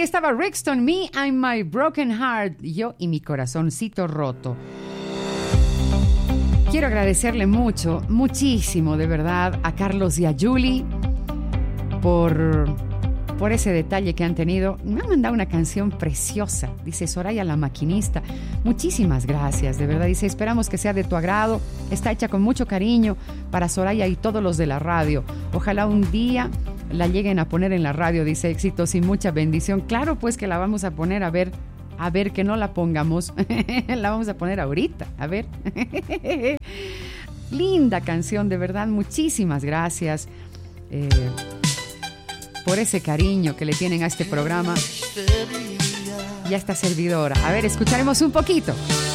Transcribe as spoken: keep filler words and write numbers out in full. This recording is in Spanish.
ahí estaba Rixton, Me and My Broken Heart, yo y mi corazoncito roto. Quiero agradecerle mucho, muchísimo, de verdad, a Carlos y a Julie por, por ese detalle que han tenido. Me han mandado una canción preciosa, dice Soraya la Maquinista. Muchísimas gracias, de verdad. Dice, esperamos que sea de tu agrado. Está hecha con mucho cariño para Soraya y todos los de la radio. Ojalá un día la lleguen a poner en la radio, dice, éxitos y mucha bendición. Claro, pues que la vamos a poner, a ver, a ver que no la pongamos. La vamos a poner ahorita, a ver. Linda canción, de verdad, muchísimas gracias eh, por ese cariño que le tienen a este programa y a esta servidora. A ver, escucharemos un poquito.